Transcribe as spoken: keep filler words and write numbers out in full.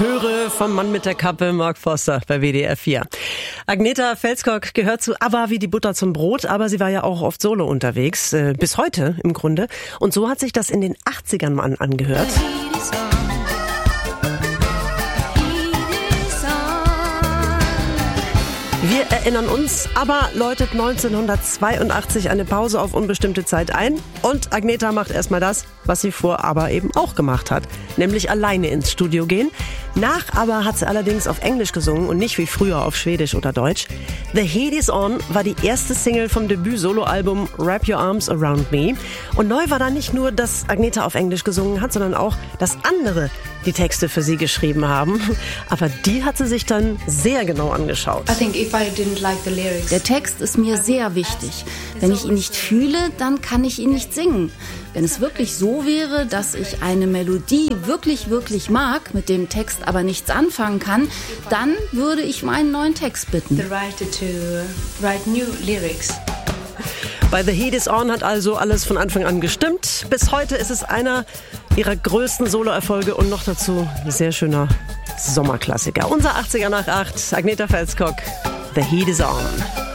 Chöre vom Mann mit der Kappe, Mark Foster bei W D R vier. Agnetha Feltskog gehört zu ABBA wie die Butter zum Brot, aber sie war ja auch oft solo unterwegs, äh, bis heute im Grunde. Und so hat sich das in den achtzigern mal angehört. Wir erinnern uns, ABBA läutet neunzehnhundertzweiundachtzig eine Pause auf unbestimmte Zeit ein und Agnetha macht erstmal das, was sie vor ABBA eben auch gemacht hat, nämlich alleine ins Studio gehen. Nach ABBA hat sie allerdings auf Englisch gesungen und nicht wie früher auf Schwedisch oder Deutsch. The Heat Is On war die erste Single vom Debüt-Soloalbum Wrap Your Arms Around Me. Und neu war da nicht nur, dass Agnetha auf Englisch gesungen hat, sondern auch, dass andere die Texte für sie geschrieben haben. Aber die hat sie sich dann sehr genau angeschaut. I think if I didn't like the lyrics. Der Text ist mir sehr wichtig. Wenn ich ihn nicht fühle, dann kann ich ihn nicht singen. Wenn es wirklich so wäre, dass ich eine Melodie wirklich, wirklich mag, mit dem Text aber nichts anfangen kann, dann würde ich um einen neuen Text bitten. The writer to write new lyrics. Bei The Heat Is On hat also alles von Anfang an gestimmt. Bis heute ist es einer ihrer größten Soloerfolge und noch dazu ein sehr schöner Sommerklassiker. Unser achtziger nach acht, Agnetha Feltskog, The Heat Is On.